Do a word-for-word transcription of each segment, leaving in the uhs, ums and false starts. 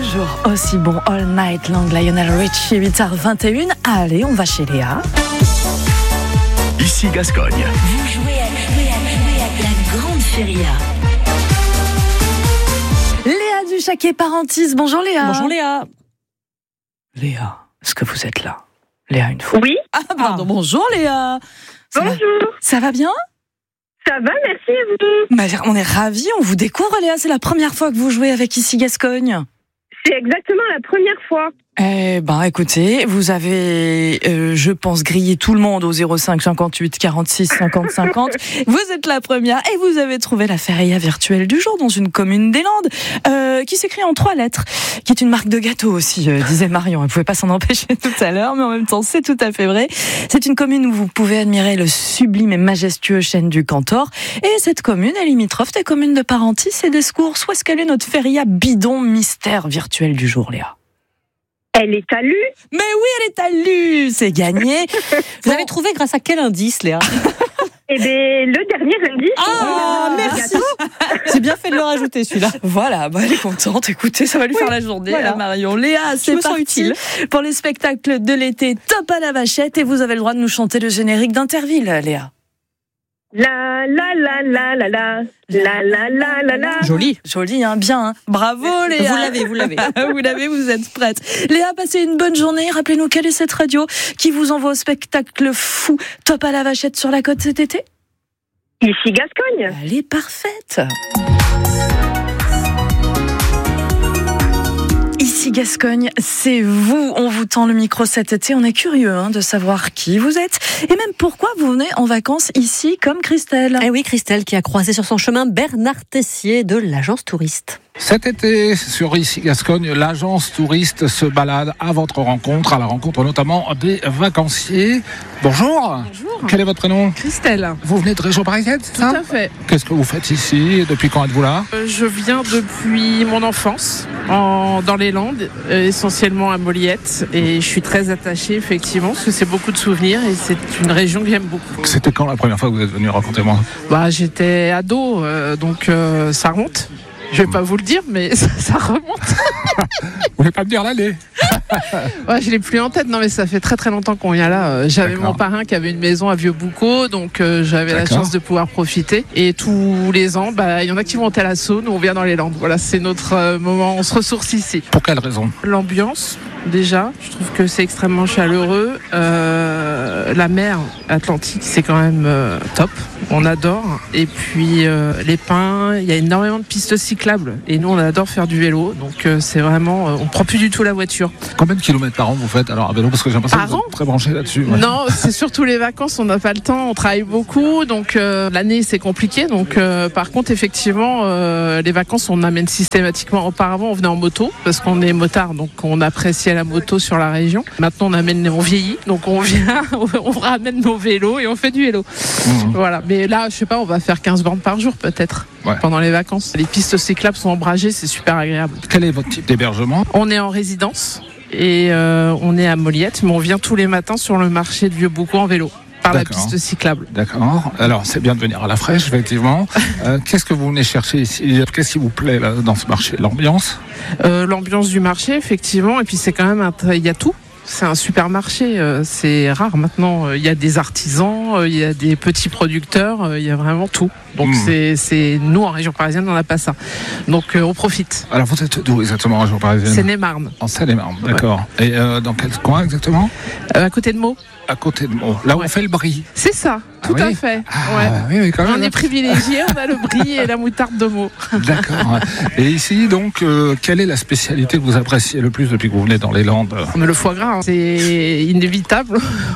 Toujours aussi bon All Night Long, Lionel Richie, huit heures vingt et une. Allez, on va chez Léa. Ici Gascogne. Vous jouez à, jouer à, jouer à la grande feria. Léa du Chaquet Parentis. Bonjour Léa. Bonjour Léa. Léa, est-ce que vous êtes là? Léa, une fois. Oui. Ah, pardon. Ah. Bonjour Léa. Ça Bonjour. Va, ça va bien? Ça va, merci à vous. Bah, on est ravis, on vous découvre Léa. C'est la première fois que vous jouez avec Ici Gascogne. C'est exactement la première fois. Eh ben, écoutez, vous avez, euh, je pense, grillé tout le monde au zéro cinq cinquante-huit quarante-six cinquante cinquante. Vous êtes la première et vous avez trouvé la feria virtuelle du jour dans une commune des Landes, euh, qui s'écrit en trois lettres, qui est une marque de gâteau aussi, euh, disait Marion. Elle pouvait pas s'en empêcher tout à l'heure, mais en même temps, c'est tout à fait vrai. C'est une commune où vous pouvez admirer le sublime et majestueux chêne du Cantor. Et cette commune est limitrophe des communes de Parentis et d'Escours. Où est-ce qu'elle est notre feria bidon mystère virtuel du jour, Léa? Elle est à Lu. Mais oui, elle est à Lu, c'est gagné. Vous avez trouvé grâce à quel indice, Léa? Eh bien, le dernier indice. Ah, merci. J'ai bien fait de le rajouter, celui-là. Voilà, bah elle est contente. Écoutez, ça va lui Oui, faire la journée, voilà. à Marion. Léa, c'est me sens parti utile. pour les spectacles de l'été Top à la Vachette. Et vous avez le droit de nous chanter le générique d'Interville, Léa. La la la la la la la la la la la. Joli. Joli, hein, bien. Hein. Bravo, Léa. Vous l'avez, vous l'avez. vous l'avez, vous êtes prête. Léa, passez une bonne journée. Rappelez-nous quelle est cette radio qui vous envoie au spectacle fou Top à la Vachette sur la côte cet été? Ici Gascogne. Elle est parfaite. Ici Gascogne, c'est vous. On vous tend le micro cet été. On est curieux hein, de savoir qui vous êtes et même pourquoi vous venez en vacances ici comme Christelle. Eh oui, Christelle qui a croisé sur son chemin Bernard Tessier de l'agence touriste. Cet été, sur Ici Gascogne, l'agence touriste se balade à votre rencontre, à la rencontre notamment des vacanciers. Bonjour. Bonjour. Quel est votre prénom? Christelle. Vous venez de région parisienne, c'est Tout ça? à fait. Qu'est-ce que vous faites ici? Depuis quand êtes-vous là? Euh, je viens depuis mon enfance en, dans les Landes, euh, essentiellement à Moliette. Et je suis très attachée, effectivement, parce que c'est beaucoup de souvenirs et c'est une région que j'aime beaucoup. C'était quand la première fois que vous êtes venu? Racontez-moi. Bah, j'étais ado, euh, donc euh, ça remonte. Je vais pas vous le dire, mais ça, ça remonte. Vous voulez pas me dire l'année? Ouais, je l'ai plus en tête. Non, mais ça fait très très longtemps qu'on y a là. J'avais D'accord. mon parrain qui avait une maison à Vieux-Boucau, donc euh, j'avais la D'accord. chance de pouvoir profiter. Et tous les ans, bah, il y en a qui vont à la Saône, nous on vient dans les Landes. Voilà, c'est notre euh, moment. On se ressource ici. Pour quelle raison? L'ambiance, déjà, je trouve que c'est extrêmement chaleureux. Euh, la mer Atlantique, c'est quand même euh, top. On adore. Et puis euh, les pins, il y a énormément de pistes cyclables. Et nous, on adore faire du vélo. Donc euh, c'est vraiment, euh, on prend plus du tout la voiture. Combien de kilomètres par an vous faites alors à vélo? Parce que j'ai l'impression que Par vous an êtes très branché là-dessus. Ouais. Non, c'est surtout les vacances, on n'a pas le temps, on travaille beaucoup, donc euh, l'année c'est compliqué. Donc euh, par contre, effectivement, euh, les vacances on amène systématiquement. Auparavant, on venait en moto parce qu'on est motard, donc on appréciait la moto sur la région. Maintenant, on amène, on vieillit, donc on vient, on ramène nos vélos et on fait du vélo. Mmh. Voilà. Mais là, je sais pas, on va faire quinze bornes par jour peut-être. Ouais. Pendant les vacances. Les pistes cyclables sont ombragées, c'est super agréable. Quel est votre type d'hébergement? On est en résidence et euh, on est à Moliette, mais on vient tous les matins sur le marché de Vieux-Boucau en vélo, par la D'accord. piste cyclable. D'accord. Alors, c'est bien de venir à la fraîche, effectivement. Euh, qu'est-ce que vous venez chercher ici? Qu'est-ce qui vous plaît là, dans ce marché? L'ambiance? Euh, l'ambiance du marché, effectivement, et puis c'est quand même, un tra- il y a tout. C'est un supermarché, euh, c'est rare maintenant. Euh, Il y a des artisans, euh, il y a des petits producteurs, euh, il y a vraiment tout. Donc Mmh. c'est, c'est nous en région parisienne, on n'a pas ça. Donc euh, on profite. Alors, vous êtes d'où exactement en région parisienne? C'est Seine-et-Marne, En Seine-et-Marne, d'accord. Et euh, dans quel coin exactement? euh, à côté de Meaux. À côté de Meaux. Là où Ouais. on fait le brie. C'est ça, Ah tout oui à fait. Ah, Ouais. oui, oui, quand même. On est privilégiés, on a le brie et la moutarde de Meaux. D'accord. Et ici, donc, euh, quelle est la spécialité que vous appréciez le plus depuis que vous venez dans les Landes? Mais le foie gras, hein, c'est inévitable.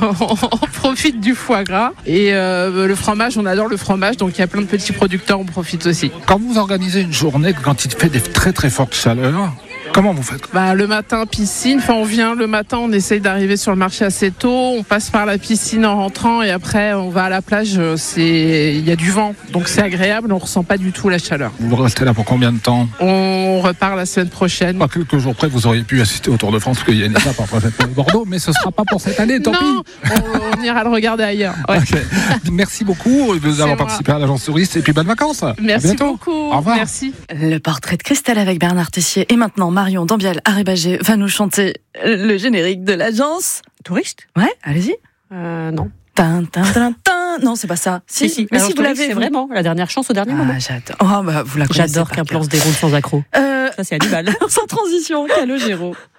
On profite du foie gras. Et euh, le fromage, on adore le fromage. Donc il y a plein de petits producteurs, on profite aussi. Quand vous organisez une journée, quand il fait des très très fortes chaleurs, comment vous faites? Bah, le matin, piscine. Enfin, on vient le matin, on essaye d'arriver sur le marché assez tôt. On passe par la piscine en rentrant et après, on va à la plage. C'est, il y a du vent. Donc c'est agréable. On ressent pas du tout la chaleur. Vous restez là pour combien de temps? On repart la semaine prochaine. À quelques jours près, vous auriez pu assister au Tour de France, parce qu'il y a une étape après cette Bordeaux, mais ce ne sera pas pour cette année, tant non, pis. on, on ira le regarder ailleurs. Ouais. Okay. Merci beaucoup de vous avoir moi. participé à l'agence touriste et puis bonnes vacances. À Merci bientôt. beaucoup. Au revoir. Merci. Le portrait de Christelle avec Bernard Tessier et maintenant Marie. Marion Dambiel Arébagé va nous chanter le générique de l'agence. Touriste Ouais, allez-y. euh, Non. Tin, tin, tin, tin. Non, c'est pas ça. Si, si, mais Alors, si vous Touriste, l'avez. c'est vous- vraiment la dernière chance au dernier moment. Ah, j'adore. Oh, bah, vous la connaissez J'adore par qu'un cœur. plan se déroule sans accroc. Euh, Ça, c'est Hannibal. sans transition, Calogero.